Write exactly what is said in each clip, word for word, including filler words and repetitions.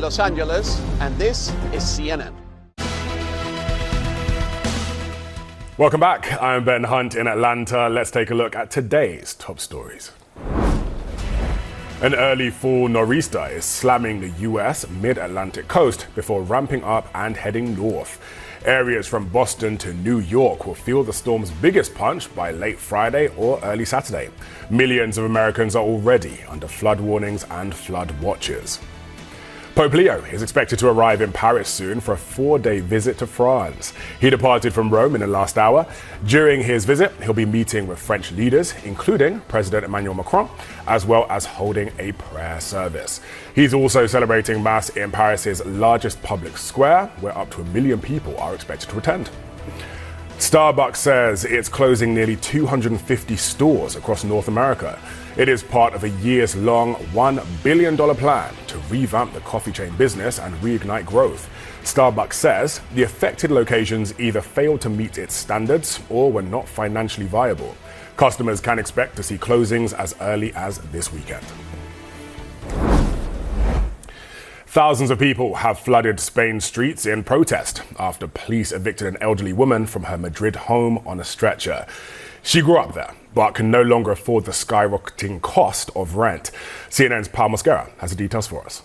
in Los Angeles, and this is C N N. Welcome back. I'm Ben Hunt in Atlanta. Let's take a look at today's top stories. An early fall nor'easter is slamming the U S mid-Atlantic coast before ramping up and heading north. Areas from Boston to New York will feel the storm's biggest punch by late Friday or early Saturday. Millions of Americans are already under flood warnings and flood watches. Pope Leo is expected to arrive in Paris soon for a four-day visit to France. He departed from Rome in the last hour. During his visit, he'll be meeting with French leaders, including President Emmanuel Macron, as well as holding a prayer service. He's also celebrating Mass in Paris's largest public square, where up to a million people are expected to attend. Starbucks says it's closing nearly two hundred fifty stores across North America. It is part of a years-long one billion dollars plan to revamp the coffee chain business and reignite growth. Starbucks says the affected locations either failed to meet its standards or were not financially viable. Customers can expect to see closings as early as this weekend. Thousands of people have flooded Spain's streets in protest after police evicted an elderly woman from her Madrid home on a stretcher. She grew up there, but can no longer afford the skyrocketing cost of rent. C N N's Pau Mosquera has the details for us.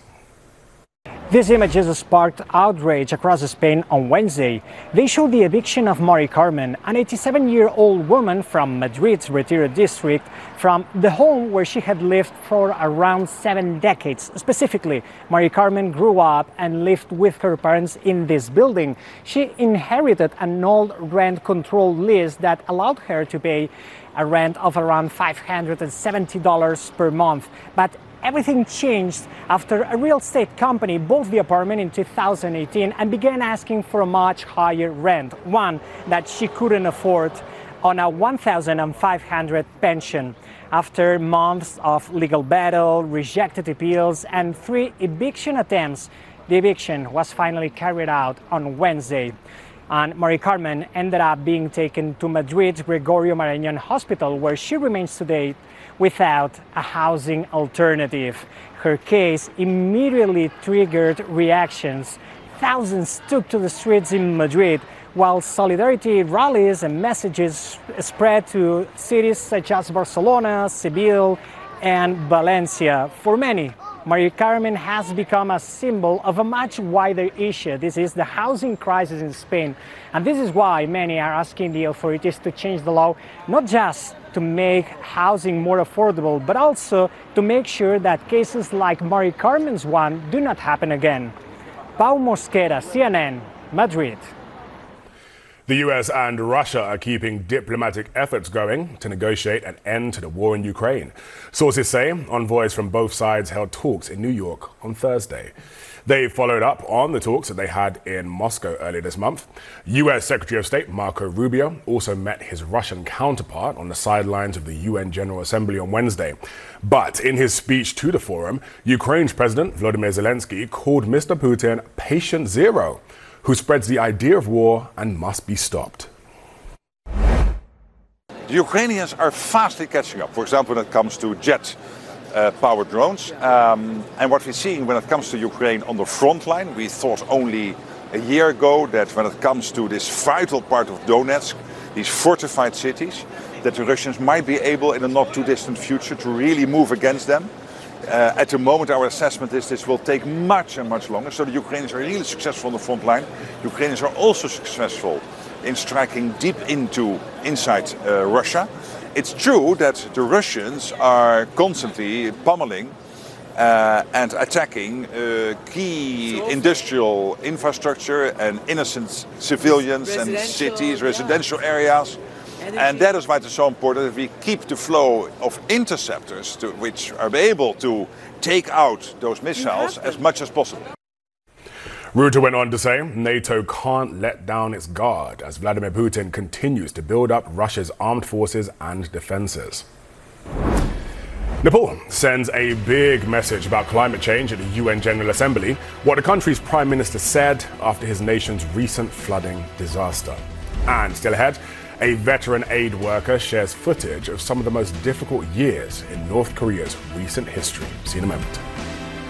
These images sparked outrage across Spain on Wednesday. They show the eviction of Mari Carmen, an eighty-seven-year-old woman from Madrid's Retiro district, from the home where she had lived for around seven decades. Specifically, Mari Carmen grew up and lived with her parents in this building. She inherited an old rent control lease that allowed her to pay a rent of around five hundred seventy dollars per month. But everything changed after a real estate company bought the apartment in two thousand eighteen and began asking for a much higher rent, one that she couldn't afford on a one thousand five hundred dollars pension. After months of legal battle, rejected appeals, and three eviction attempts, the eviction was finally carried out on Wednesday. And Mari Carmen ended up being taken to Madrid's Gregorio Marañón Hospital, where she remains today without a housing alternative. Her case immediately triggered reactions. Thousands took to the streets in Madrid, while solidarity rallies and messages spread to cities such as Barcelona, Seville, and Valencia. For many, Mari Carmen has become a symbol of a much wider issue. This is the housing crisis in Spain. And this is why many are asking the authorities to change the law, not just to make housing more affordable, but also to make sure that cases like Mari Carmen's one do not happen again. Pau Mosquera, C N N, Madrid. The U S and Russia are keeping diplomatic efforts going to negotiate an end to the war in Ukraine. Sources say envoys from both sides held talks in New York on Thursday. They followed up on the talks that they had in Moscow earlier this month. U S Secretary of State Marco Rubio also met his Russian counterpart on the sidelines of the U N General Assembly on Wednesday. But in his speech to the forum, Ukraine's President Volodymyr Zelensky called Mister Putin patient zero, who spreads the idea of war and must be stopped. The Ukrainians are fastly catching up, for example, when it comes to jet uh, powered drones. Um, and what we're seeing when it comes to Ukraine on the front line, we thought only a year ago that when it comes to this vital part of Donetsk, these fortified cities, that the Russians might be able in a not too distant future to really move against them. Uh, at the moment, our assessment is this will take much and much longer. So the Ukrainians are really successful on the front line. Ukrainians are also successful in striking deep into inside uh, Russia. It's true that the Russians are constantly pummeling uh, and attacking uh, key industrial infrastructure and innocent civilians and cities, residential areas. And that is why it's so important that we keep the flow of interceptors to, which are able to take out those missiles as much as possible. Rutte went on to say NATO can't let down its guard as Vladimir Putin continues to build up Russia's armed forces and defenses. Nepal sends a big message about climate change at the U N General Assembly, what the country's prime minister said after his nation's recent flooding disaster. And still ahead, a veteran aid worker shares footage of some of the most difficult years in North Korea's recent history. See you in a moment.